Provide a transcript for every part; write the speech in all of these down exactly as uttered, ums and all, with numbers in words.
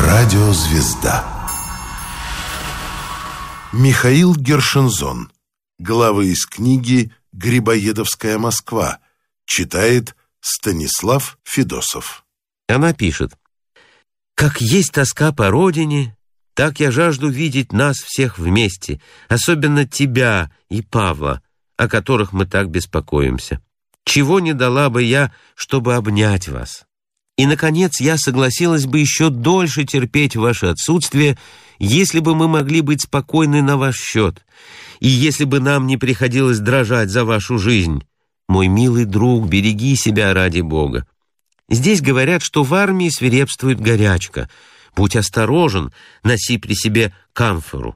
Радиозвезда. Михаил Гершензон. Главы из книги «Грибоедовская Москва». Читает Станислав Федосов. Она пишет: «Как есть тоска по родине, так я жажду видеть нас всех вместе, особенно тебя и Павла, о которых мы так беспокоимся. Чего не дала бы я, чтобы обнять вас? И, наконец, я согласилась бы еще дольше терпеть ваше отсутствие, если бы мы могли быть спокойны на ваш счет, и если бы нам не приходилось дрожать за вашу жизнь. Мой милый друг, береги себя ради Бога. Здесь говорят, что в армии свирепствует горячка. Будь осторожен, носи при себе камфору.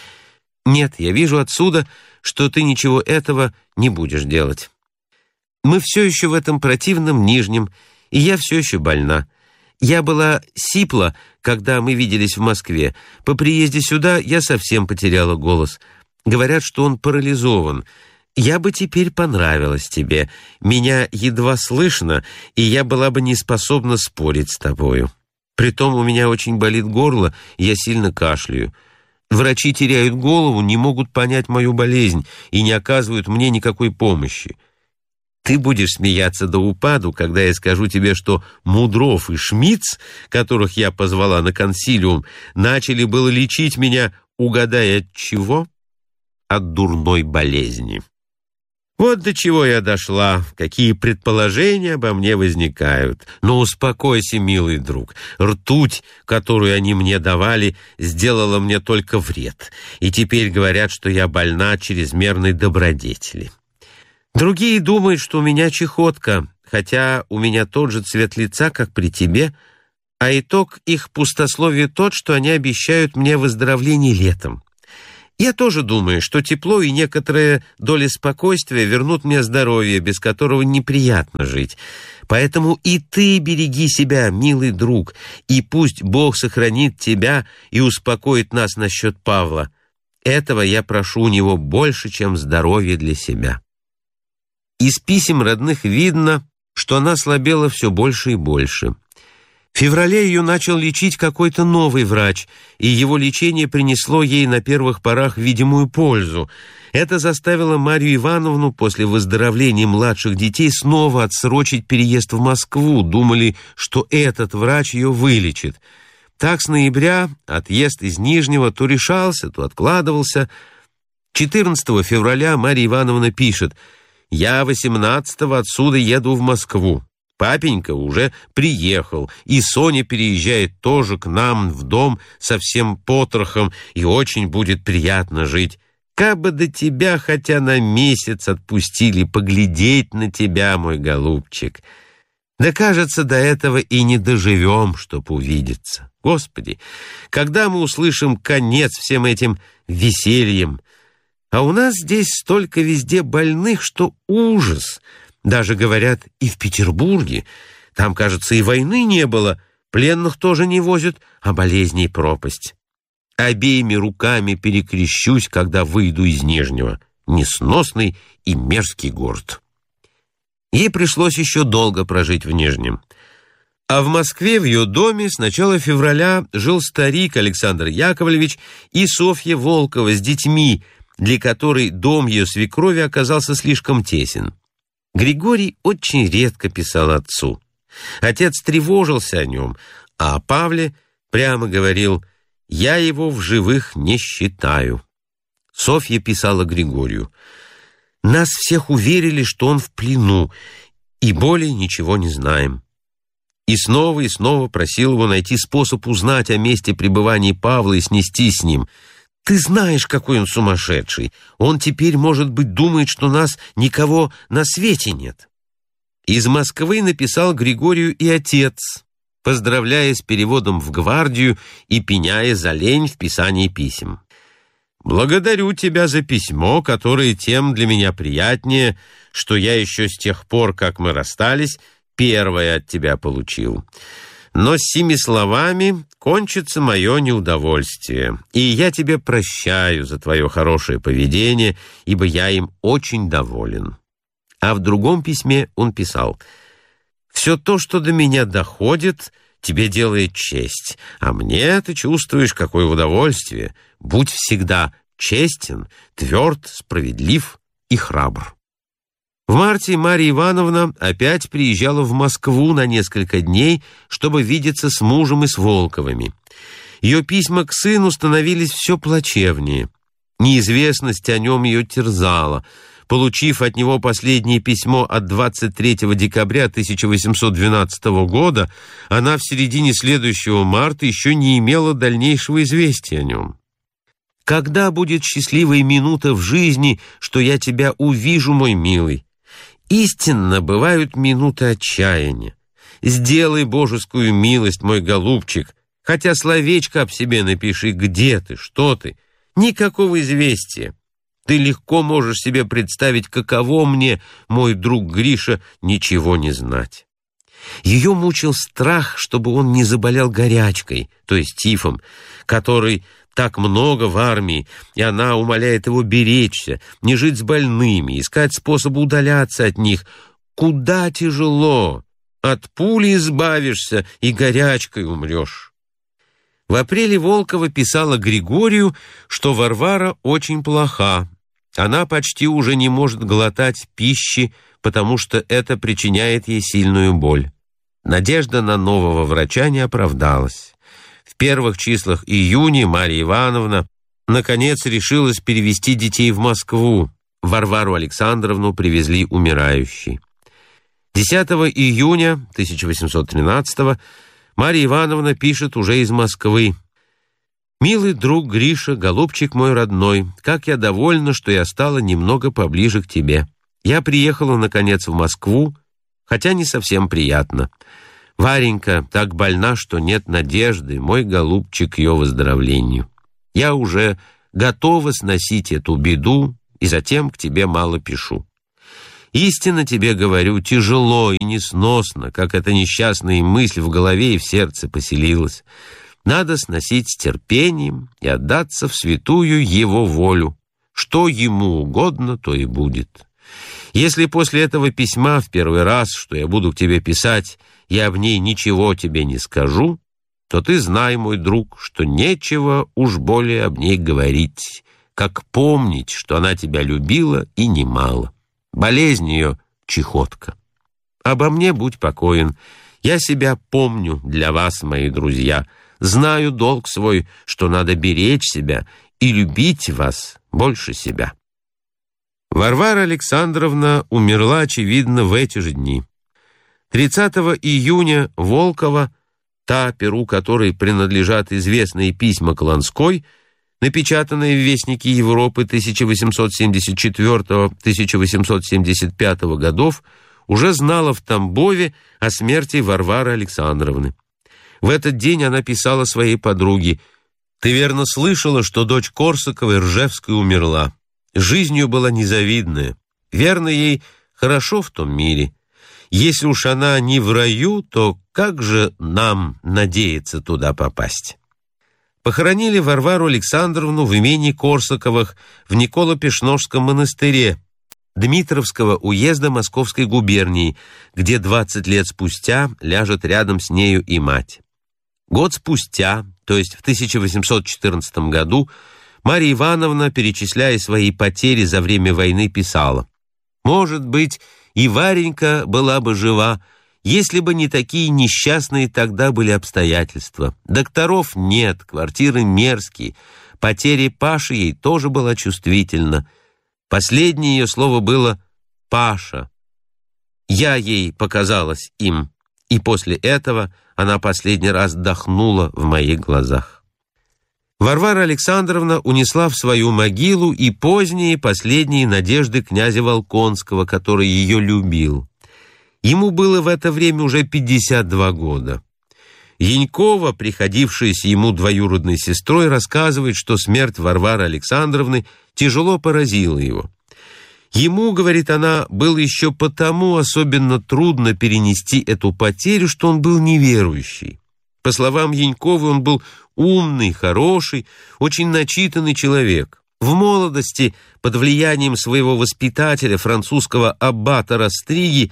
Нет, я вижу отсюда, что ты ничего этого не будешь делать. Мы все еще в этом противном Нижнем, и я все еще больна. Я была сипла, когда мы виделись в Москве. По приезде сюда я совсем потеряла голос. Говорят, что он парализован. Я бы теперь понравилась тебе. Меня едва слышно, и я была бы не способна спорить с тобою. Притом у меня очень болит горло, и я сильно кашляю. Врачи теряют голову, не могут понять мою болезнь и не оказывают мне никакой помощи. Ты будешь смеяться до упаду, когда я скажу тебе, что Мудров и Шмидц, которых я позвала на консилиум, начали было лечить меня, угадай от чего? От дурной болезни. Вот до чего я дошла, какие предположения обо мне возникают. Но успокойся, милый друг. Ртуть, которую они мне давали, сделала мне только вред. И теперь говорят, что я больна от чрезмерной добродетели. Другие думают, что у меня чехотка, хотя у меня тот же цвет лица, как при тебе, а итог их пустословия тот, что они обещают мне выздоровление летом. Я тоже думаю, что тепло и некоторая доля спокойствия вернут мне здоровье, без которого неприятно жить. Поэтому и ты береги себя, милый друг, и пусть Бог сохранит тебя и успокоит нас насчет Павла. Этого я прошу у него больше, чем здоровье для себя». Из писем родных видно, что она слабела все больше и больше. В феврале ее начал лечить какой-то новый врач, и его лечение принесло ей на первых порах видимую пользу. Это заставило Марью Ивановну после выздоровления младших детей снова отсрочить переезд в Москву. Думали, что этот врач ее вылечит. Так с ноября отъезд из Нижнего то решался, то откладывался. четырнадцатого февраля Марья Ивановна пишет: «Я восемнадцатого отсюда еду в Москву. Папенька уже приехал, и Соня переезжает тоже к нам в дом со всем потрохом, и очень будет приятно жить. Кабы до тебя хотя на месяц отпустили поглядеть на тебя, мой голубчик. Да, кажется, до этого и не доживем, чтоб увидеться. Господи, когда мы услышим конец всем этим весельям? А у нас здесь столько везде больных, что ужас. Даже, говорят, и в Петербурге. Там, кажется, и войны не было. Пленных тоже не возят, а болезней пропасть. Обеими руками перекрещусь, когда выйду из Нижнего. Несносный и мерзкий город». Ей пришлось еще долго прожить в Нижнем. А в Москве в ее доме с начала февраля жил старик Александр Яковлевич и Софья Волкова с детьми, для которой дом ее свекрови оказался слишком тесен. Григорий очень редко писал отцу. Отец тревожился о нем, а о Павле прямо говорил: «Я его в живых не считаю». Софья писала Григорию: «Нас всех уверили, что он в плену, и более ничего не знаем». И снова и снова просил его найти способ узнать о месте пребывания Павла и снестись с ним. «Ты знаешь, какой он сумасшедший. Он теперь, может быть, думает, что нас никого на свете нет». Из Москвы написал Григорию и отец, поздравляя с переводом в гвардию и пеняя за лень в писании писем. «Благодарю тебя за письмо, которое тем для меня приятнее, что я еще с тех пор, как мы расстались, первое от тебя получил. Но с сими словами кончится мое неудовольствие, и я тебе прощаю за твое хорошее поведение, ибо я им очень доволен». А в другом письме он писал: «Все то, что до меня доходит, тебе делает честь, а мне ты чувствуешь, какое удовольствие. Будь всегда честен, тверд, справедлив и храбр». В марте Марья Ивановна опять приезжала в Москву на несколько дней, чтобы видеться с мужем и с Волковыми. Ее письма к сыну становились все плачевнее. Неизвестность о нем ее терзала. Получив от него последнее письмо от двадцать третьего декабря тысяча восемьсот двенадцатого года, она в середине следующего марта еще не имела дальнейшего известия о нем. «Когда будет счастливая минута в жизни, что я тебя увижу, мой милый? Истинно бывают минуты отчаяния. Сделай божескую милость, мой голубчик, хотя словечко об себе напиши, где ты, что ты. Никакого известия. Ты легко можешь себе представить, каково мне, мой друг Гриша, ничего не знать». Ее мучил страх, чтобы он не заболел горячкой, то есть тифом, который так много в армии, и она умоляет его беречься, не жить с больными, искать способы удаляться от них. Куда тяжело! От пули избавишься и горячкой умрешь. В апреле Волкова писала Григорию, что Варвара очень плоха. Она почти уже не может глотать пищи, потому что это причиняет ей сильную боль. Надежда на нового врача не оправдалась. В первых числах июня Марья Ивановна наконец решилась перевести детей в Москву. Варвару Александровну привезли умирающей. десятого июня тысяча восемьсот тринадцатого Марья Ивановна пишет уже из Москвы: «Милый друг Гриша, голубчик мой родной, как я довольна, что я стала немного поближе к тебе. Я приехала, наконец, в Москву, хотя не совсем приятно. Варенька так больна, что нет надежды, мой голубчик, к ее выздоровлению. Я уже готова сносить эту беду, и затем к тебе мало пишу. Истинно тебе говорю, тяжело и несносно, как эта несчастная мысль в голове и в сердце поселилась. Надо сносить с терпением и отдаться в святую его волю. Что ему угодно, то и будет. Если после этого письма в первый раз, что я буду к тебе писать, я об ней ничего тебе не скажу, то ты знай, мой друг, что нечего уж более об ней говорить, как помнить, что она тебя любила и немало. Болезнь ее — чехотка. Обо мне будь покоен. Я себя помню для вас, мои друзья. Знаю долг свой, что надо беречь себя и любить вас больше себя». Варвара Александровна умерла, очевидно, в эти же дни. тридцатого июня Волкова, та, перу которой принадлежат известные письма Клонской, напечатанные в Вестнике Европы тысяча восемьсот семьдесят четвёртого — тысяча восемьсот семьдесят пятого годов, уже знала в Тамбове о смерти Варвары Александровны. В этот день она писала своей подруге: «Ты верно слышала, что дочь Корсаковой Ржевской умерла. Жизнь ее была незавидная. Верно, ей хорошо в том мире. Если уж она не в раю, то как же нам надеяться туда попасть?» Похоронили Варвару Александровну в имении Корсаковых в Николо-Пешножском монастыре Дмитровского уезда Московской губернии, где двадцать лет спустя ляжет рядом с нею и мать. Год спустя, то есть в тысяча восемьсот четырнадцатом году, Марья Ивановна, перечисляя свои потери за время войны, писала: «Может быть, и Варенька была бы жива, если бы не такие несчастные тогда были обстоятельства. Докторов нет, квартиры мерзкие, потеря Паши ей тоже была чувствительна. Последнее ее слово было «Паша». Я ей показалась им, и после этого она последний раз дохнула в моих глазах». Варвара Александровна унесла в свою могилу и поздние последние надежды князя Волконского, который ее любил. Ему было в это время уже пятьдесят два года. Янькова, приходившаяся ему двоюродной сестрой, рассказывает, что смерть Варвары Александровны тяжело поразила его. Ему, говорит она, было еще потому особенно трудно перенести эту потерю, что он был неверующий. По словам Яньковой, он был умный, хороший, очень начитанный человек. В молодости, под влиянием своего воспитателя, французского аббата Растриги,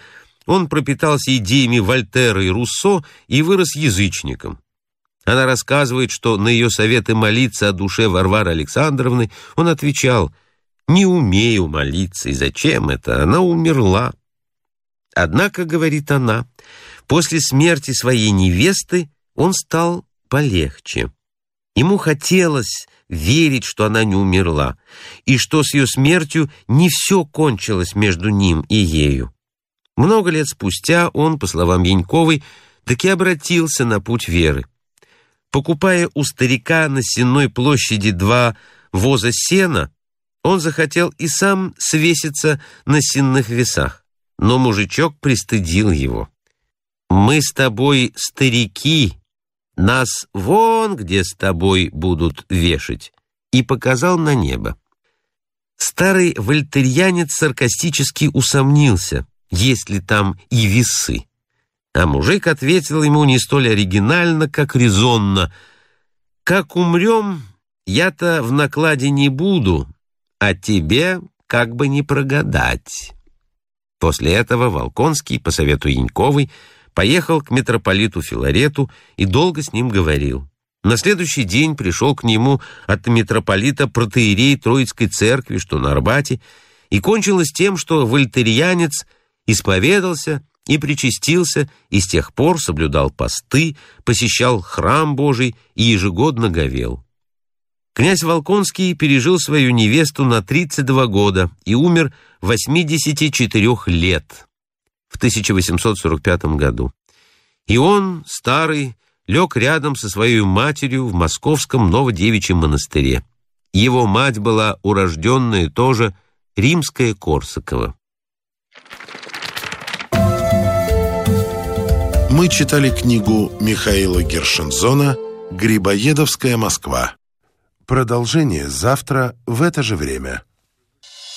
Он пропитался идеями Вольтера и Руссо и вырос язычником. Она рассказывает, что на ее советы молиться о душе Варвары Александровны он отвечал: «Не умею молиться, и зачем это? Она умерла». Однако, говорит она, после смерти своей невесты он стал полегче. Ему хотелось верить, что она не умерла, и что с ее смертью не все кончилось между ним и ею. Много лет спустя он, по словам Яньковой, таки обратился на путь веры. Покупая у старика на Сенной площади два воза сена, он захотел и сам свеситься на сенных весах, но мужичок пристыдил его. «Мы с тобой старики, нас вон где с тобой будут вешать», и показал на небо. Старый вольтерьянец саркастически усомнился, есть ли там и весы. А мужик ответил ему не столь оригинально, как резонно: «Как умрем, я-то в накладе не буду, а тебе как бы не прогадать». После этого Волконский, по совету Яньковой, поехал к митрополиту Филарету и долго с ним говорил. На следующий день пришел к нему от митрополита протоиерей Троицкой церкви, что на Арбате, и кончилось тем, что вольтерьянец исповедался и причастился, и с тех пор соблюдал посты, посещал храм Божий и ежегодно говел. Князь Волконский пережил свою невесту на тридцать два года и умер восьмидесяти четырёх лет в тысяча восемьсот сорок пятом году. И он, старый, лег рядом со своей матерью в московском Новодевичьем монастыре. Его мать была урожденная тоже римская Корсакова. Мы читали книгу Михаила Гершензона «Грибоедовская Москва». Продолжение завтра в это же время.